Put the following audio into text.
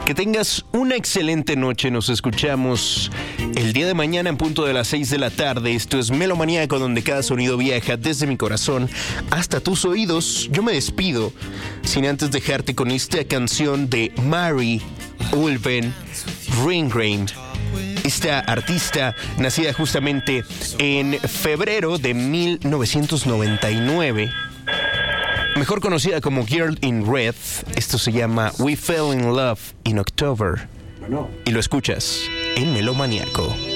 Que tengas una excelente noche. Nos escuchamos el día de mañana en punto de las 6 de la tarde. Esto es Melomaníaco, donde cada sonido viaja desde mi corazón hasta tus oídos. Yo me despido sin antes dejarte con esta canción de Mari Ulven Ringgren. Esta artista, nacida justamente en febrero de 1999, mejor conocida como Girl in Red. Esto se llama We Fell in Love in October. Y lo escuchas en Melomaníaco.